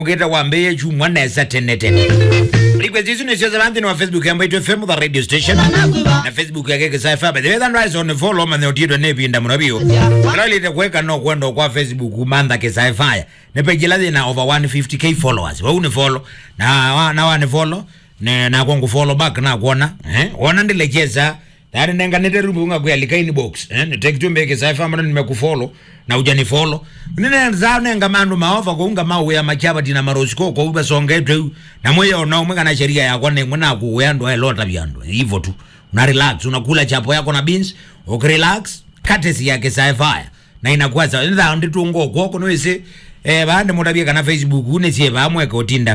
Uketa wambeye chumwa neza tenetene. Request hizi ni siyo zamani wa Facebook ya Mbaitu FM the radio station. Na Facebook ya keke saifa. But the way that rise on the follow man the otito nepi inda mnabio. Krali ite kuweka no kwendo kwa Facebook umanda ke saifa. Nepe jilazi na over 150k followers. Wa unifollow. Na wanifollow. Na kwangu follow back na kuona. Wana ndilecheza. Tari nenga nete rumu unga kuya lika ini box. Niteki tumbe ke saifa mwana nimekufollow. Na ujani follow. Nene zao nenga mandu maofa kwa unga mawe ya machaba tina marosiko kwa ube songetu. Na mwaya unaumeka na sheria ya kwa nemuna kuweandu wa elota biandu. Hivo tu. Una relax. Unakula chapo yako na beans. Ukirelax. Katesi ya kesa fire. Na inakuwa sawa. Nida nditu ungo kwa kunuwese. Baande mutabia na Facebook. Unesiye baamweka utinda.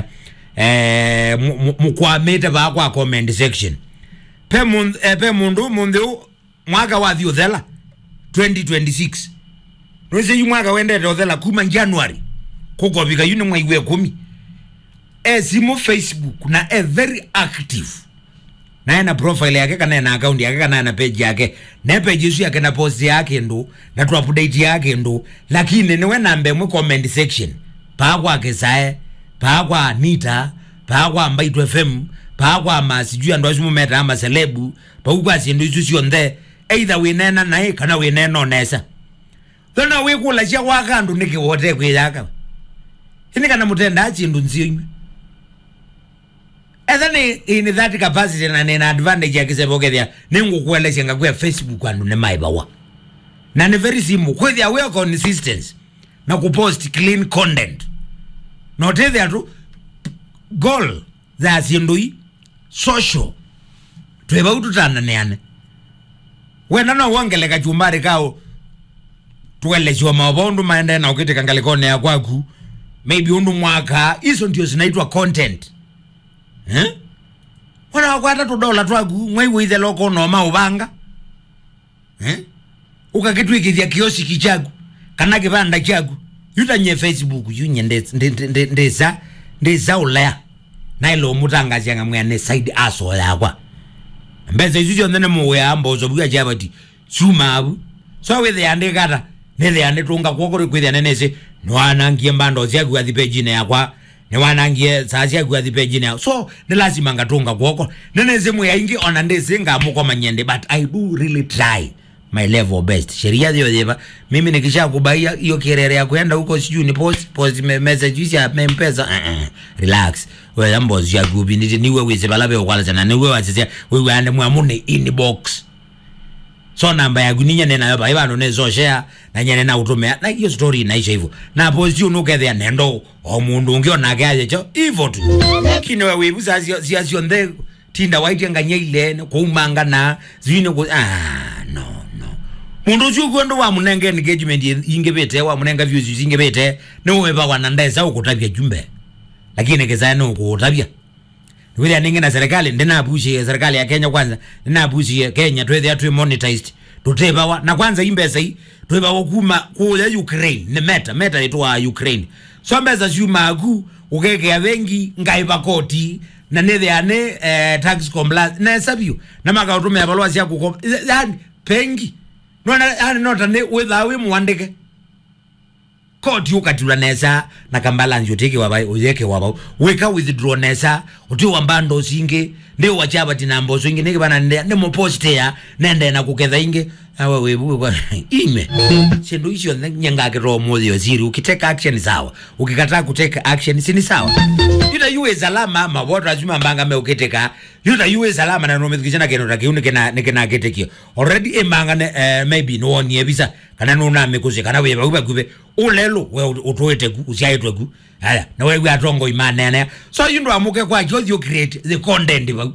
Mkwa meta ba kwa comment section. Pe mundu mwaka wa thiuthela 2026 Nwese yu mwaka wende thiuthela kuma January kukobika yune mwaiwe 10 simu Facebook na very active na ena profile yake kana ena account yake kana ena page yake na page yesu yake na post yake ndo na tu update yake ndo lakini niwe nambe mu comment section pa kwa kesae pa kwa Nita pa kwa Mbaitu FM pa kwa masiju ndo asimu meta ama celebu pa kwa sindu isusi onde either winena na kana winena onesa thona we kula cia wakandu niki wote kwiyaka ini kana mutenda achindu nziyo ethani in that capacity na nina advantage yakisebogethia ningu kuelesha ngakwa Facebook andu ne maibawa na ni very simple kwezi awe consistency na kupost clean content not there to goal za sindui social tweba ututana neane wena no wongele kachumbari kao tuelezwa mabondo maende na ukite kangalikone ya kwaku maybe undu mwaka hizo ndio zinaitwa content wana wakwata $2 twaku mwaiwe ithe loko no maubanga ukakitwikithia kiosi kichagu kana kibanda chagu yutanye Facebook yunye ndeza ulea na ilo mutangazi yanga mwene side aso yakwa mbeze izujo ndene muwe ambozo buya jabati suma abu so with the andekata nele ande tunga kwokore kwithia nenese nwanangie mbando ziagu athipejine yakwa ne wanangie sasi yagu athipejine so ne lazima ngatunga kwoko nenese muyaingi ona ndezinga muko manyende but I do really try my level best sheria hiyo yeba mimi nikisha kubaia hiyo kirere ya kwenda huko siju ni post message ya mpesa relax wewe ambozi ya gubi niwe wize balabe okwala sana niwe wasisia wewe ande muamune inbox so namba ya guninya nena yoba ibano nezo share na nyene na utumea na hiyo story inaisha hivyo na post you nukethia nendo omundu ungiona gaje cho hivyo tu lakini wewe buza sio nde tinda waiti nganye ile ko umanga na zine ko no mundu chukwendo wa munenge engagement ingebete wa munenga views ingebete no eba wanandeza ukutabia jumbe lakini kezana ukutabia wile ninge na serikali ndina abushi serikali ya Kenya kwanza ndina abushi Kenya twethe atu monetized tutebawa na kwanza imbeza hii twebawa kuma kuya Ukraine ne meta itwa Ukraine so mbeza shuma agu ukeke ya wengi ngaiba koti na nethe ane tax compliance na sabio na maka utume ya balwa siya kukom yani pengi nota ne withawe muandike koti ukatula nesa na kambala njoteke wabai oyeke wabao weka withdraw nesa uti wambando singe ndio wachaba tinambo singe nike bana ne mo post ya nende na kuketha inge awe webu kwa ime sendo hizo nyanga kiro moyo yoziri ukiteka action sawa ukikataa kuteka action si ni sawa yuta yuwe salama maboto azuma mbanga me ukiteka yuta yuwe salama na nomethikishana keno takiuni kena ketekio already mbanga maybe no one yebisa kana nuna mekuze kana weba ubakube ulelo we utoete ku usiaitwe ku haya na wewe atongo imane so you ndo amuke kwa you create the content ba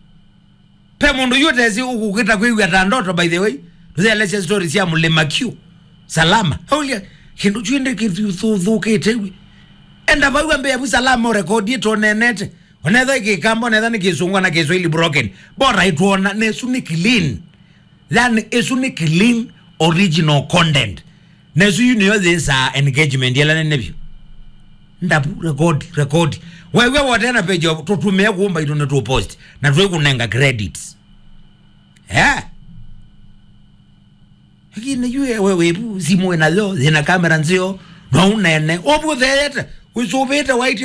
pe mundu yote zi ukukita kwiwe atandoto by the way tuze let's story sia mulema q salama holia hindu chinde kithu ketewi enda bawe mbe ya salama record yetu nenete onetha kikambo netha nikisungwa na Kiswahili broken bora ituona nesuni clean then esuni clean original content nesu you know this engagement yela nebyo ndabu record wewe wotena page tutumie kuomba ito netu post na tuwe kunenga credits lakini yue wewe simu enazo zina kamera nzio no unene obu thete wizobeta waiti